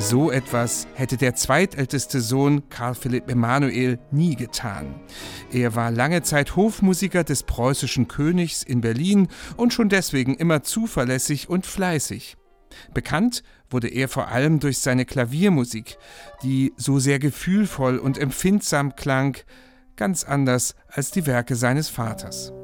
So etwas hätte der zweitälteste Sohn Karl Philipp Emanuel nie getan. Er war lange Zeit Hofmusiker des preußischen Königs in Berlin und schon deswegen immer zuverlässig und fleißig. Bekannt wurde er vor allem durch seine Klaviermusik, die so sehr gefühlvoll und empfindsam klang, ganz anders als die Werke seines Vaters.